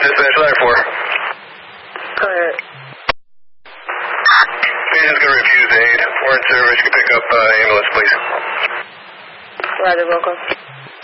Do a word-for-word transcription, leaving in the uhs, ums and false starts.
Dispatch line four. Go ahead. Patient's going to refuse aid. We're in service. You can pick up uh, ambulance, please. Roger, welcome.